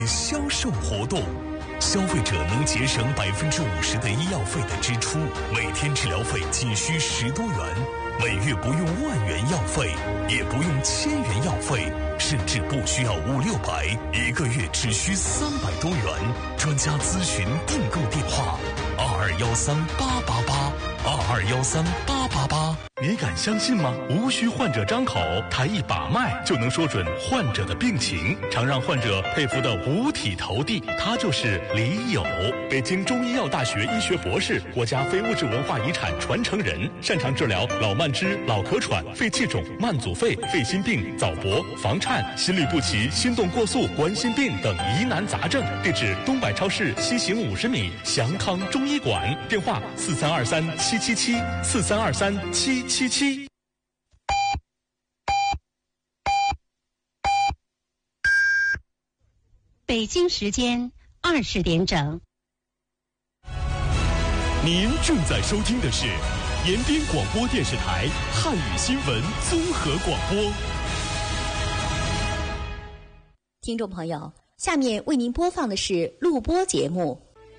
销售活动，消费者能节省50%的医药费的支出，每天治疗费仅需10多元，每月不用10000元药费，也不用1000元药费，甚至不需要500-600，一个月只需300多元。专家咨询订购电话：22138882213888。 你敢相信吗？无需患者张口，抬一把脉就能说准患者的病情，常让患者佩服的五体投地。他就是李友，北京中医药大学医学博士，国家非物质文化遗产传承人，擅长治疗老慢支、老咳喘、肺气肿、慢阻肺、肺心病、早搏、房颤、心律不齐、心动过速、冠心病等疑难杂症。地址：东百超市西行50米，祥康中医馆。电话：4323-777，4323-777。 北京时间20点整。 您正在收听的是延边广播电视台汉语新闻综合广播。 听众朋友，下面为您播放的是录播节目。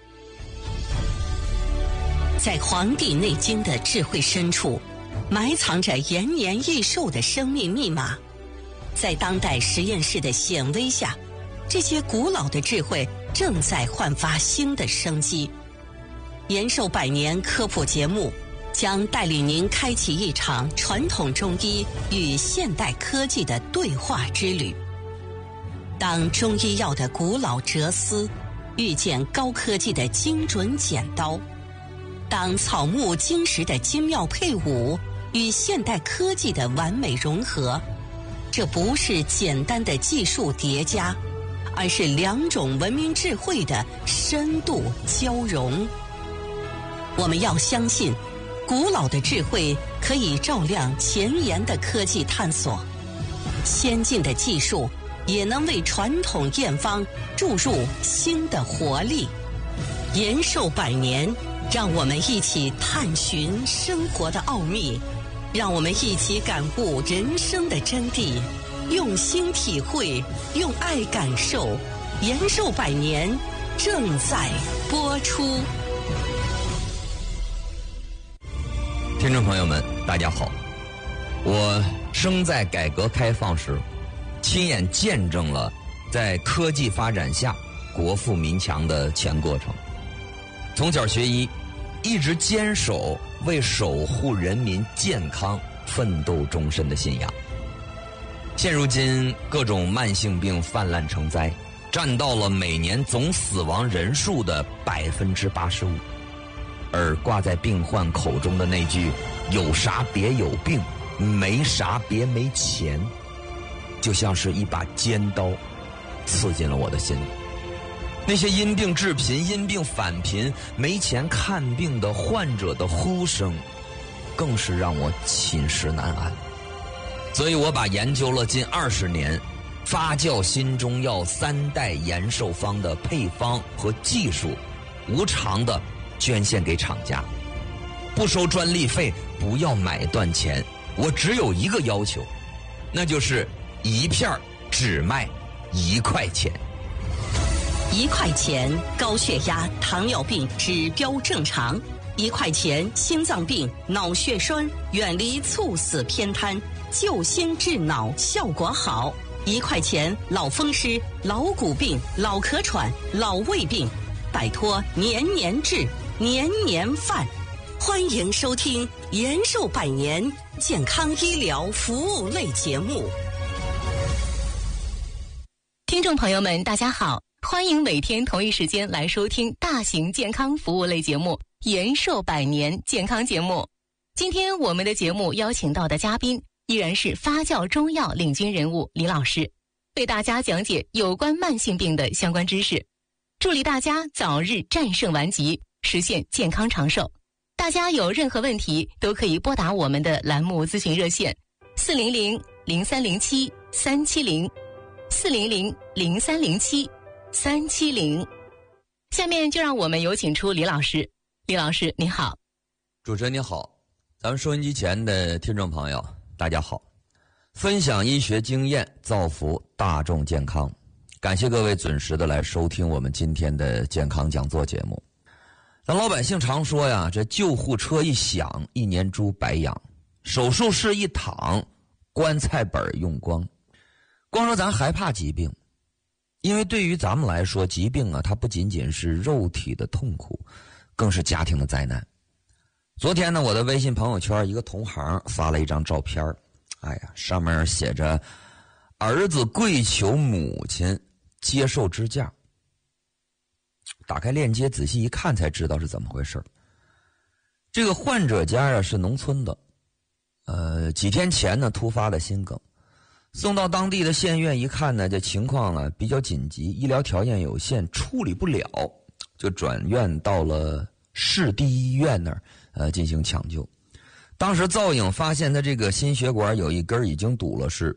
在《黄帝内经》的智慧深处，埋藏着延年益寿的生命密码。在当代实验室的显微下，这些古老的智慧正在焕发新的生机。延寿百年科普节目将带领您开启一场传统中医与现代科技的对话之旅。当中医药的古老哲思遇见高科技的精准剪刀，当草木金石的精妙配伍与现代科技的完美融合，这不是简单的技术叠加，而是两种文明智慧的深度交融。我们要相信，古老的智慧可以照亮前沿的科技探索，先进的技术也能为传统验方注入新的活力。延寿百年，让我们一起探寻生活的奥秘，让我们一起感悟人生的真谛，用心体会，用爱感受。延寿百年正在播出。 听众朋友们，大家好，我生在改革开放时，亲眼见证了在科技发展下国富民强的全过程。从小学医，一直坚守为守护人民健康奋斗终身的信仰。现如今各种慢性病泛滥成灾，占到了每年总死亡人数的85%，而挂在病患口中的那句“有啥别有病，没啥别没钱”，就像是一把尖刀刺进了我的心里。那些因病致贫、因病返贫、没钱看病的患者的呼声，更是让我寝食难安。所以我把研究了近20年发酵新中药3代延寿方的配方和技术，无偿的捐献给厂家，不收专利费，不要买断钱。我只有一个要求，那就是一片只卖1块钱。 1块钱高血压、糖尿病指标正常；1块钱心脏病、脑血栓远离猝死偏瘫，救心治脑效果好；1块钱老风湿、老骨病、老咳喘、老胃病，摆脱年年治、年年犯。欢迎收听延寿百年健康医疗服务类节目。 听众朋友们，大家好，欢迎每天同一时间来收听大型健康服务类节目延寿百年健康节目。今天我们的节目邀请到的嘉宾依然是发酵中药领军人物李老师，为大家讲解有关慢性病的相关知识，助力大家早日战胜顽疾，实现健康长寿。大家有任何问题都可以拨打我们的栏目咨询热线400-0307-370，400-0307-370。下面就让我们有请出李老师。李老师您好。 主持人您好，咱们收音机前的听众朋友大家好。分享医学经验，造福大众健康， 感谢各位准时的来收听我们今天的健康讲座节目。咱老百姓常说呀，这救护车一响，一年猪白养；手术室一躺，棺材本用光。光说咱害怕疾病，因为对于咱们来说，疾病啊，它不仅仅是肉体的痛苦，更是家庭的灾难。昨天呢，我的微信朋友圈一个同行发了一张照片，哎呀，上面写着儿子跪求母亲接受支架。打开链接仔细一看才知道是怎么回事。这个患者家啊是农村的，几天前呢突发的心梗，送到当地的县院一看呢，这情况啊比较紧急，医疗条件有限，处理不了，就转院到了市第一医院那儿进行抢救。当时造影发现他这个心血管有一根已经堵了，是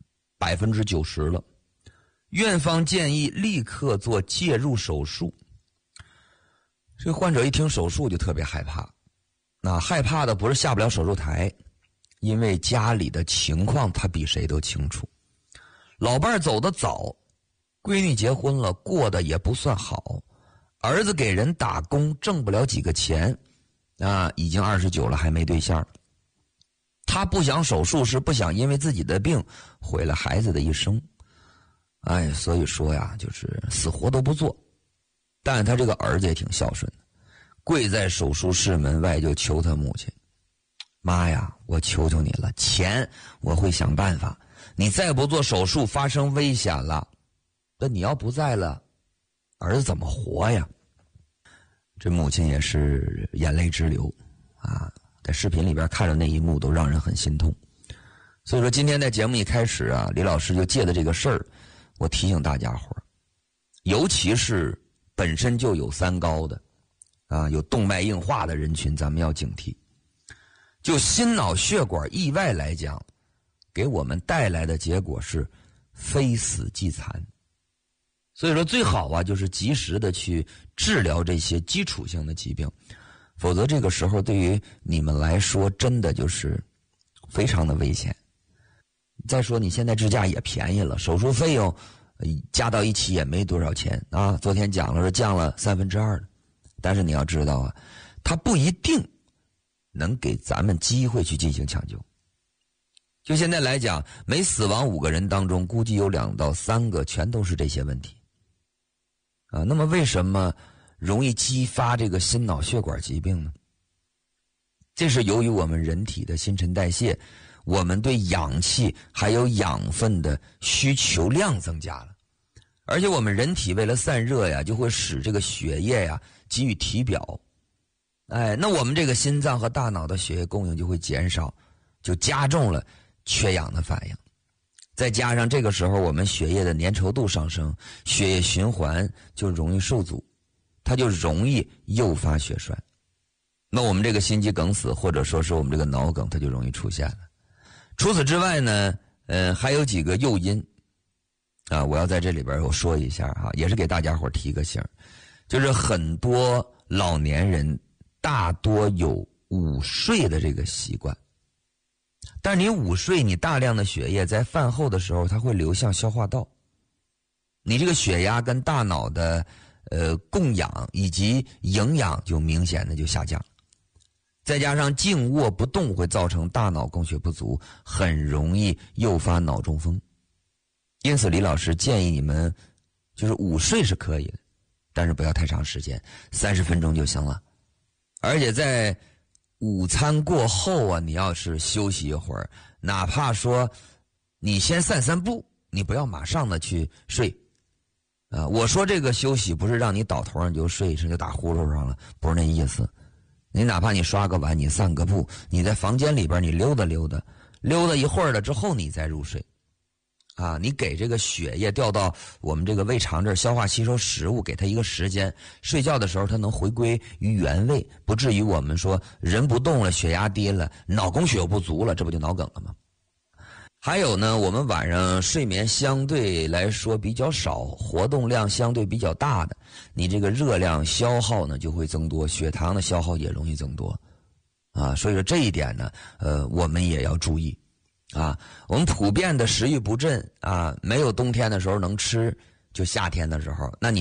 90%了。院方建议立刻做介入手术。这个患者一听手术就特别害怕，那害怕的不是下不了手术台，因为家里的情况他比谁都清楚。老伴儿走得早，闺女结婚了，过得也不算好，儿子给人打工挣不了几个钱，已经29了还没对象。他不想手术，是不想因为自己的病毁了孩子的一生。所以说呀，就是死活都不做。但是他这个儿子也挺孝顺的，跪在手术室门外就求他母亲：妈呀，我求求你了，钱我会想办法，你再不做手术发生危险了，那你要不在了，儿子怎么活呀？这母亲也是眼泪直流在视频里边看着那一幕都让人很心痛。所以说今天在节目一开始啊，李老师就借的这个事儿，我提醒大家伙，尤其是本身就有三高的有动脉硬化的人群，咱们要警惕。就心脑血管意外来讲，给我们带来的结果是非死即残。所以说最好啊，就是及时的去治疗这些基础性的疾病，否则这个时候对于你们来说真的就是非常的危险。再说你现在支架也便宜了，手术费用加到一起也没多少钱昨天讲了是降了2/3的，但是你要知道啊，它不一定能给咱们机会去进行抢救。就现在来讲，每死亡5个人当中，估计有2到3个全都是这些问题那么为什么容易激发这个心脑血管疾病呢？这是由于我们人体的新陈代谢，我们对氧气还有养分的需求量增加了，而且我们人体为了散热呀，就会使这个血液呀给予体表，那我们这个心脏和大脑的血液供应就会减少，就加重了缺氧的反应。再加上这个时候我们血液的粘稠度上升，血液循环就容易受阻，它就容易诱发血栓。那我们这个心肌梗死或者说是我们这个脑梗它就容易出现了。除此之外呢还有几个诱因我要在这里边我说一下也是给大家伙提个醒，就是很多老年人大多有午睡的这个习惯，但是你午睡，你大量的血液在饭后的时候它会流向消化道，你这个血压跟大脑的供氧以及营养就明显的就下降，再加上静卧不动会造成大脑供血不足，很容易诱发脑中风。因此李老师建议你们就是午睡是可以的，但是不要太长时间，30分钟就行了。而且在午餐过后你要是休息一会儿，哪怕说你先散步，你不要马上的去睡我说这个休息不是让你倒头上就睡，就打呼噜上了，不是那意思。你哪怕你刷个碗，你散个步，你在房间里边你溜达溜达一会儿了之后你再入睡你给这个血液调到我们这个胃肠这儿消化吸收食物，给它一个时间，睡觉的时候它能回归于原位，不至于我们说人不动了，血压低了，脑供血又不足了，这不就脑梗了吗？还有呢，我们晚上睡眠相对来说比较少，活动量相对比较大的，你这个热量消耗呢就会增多，血糖的消耗也容易增多所以说这一点呢我们也要注意我们普遍的食欲不振没有冬天的时候能吃就夏天的时候，那你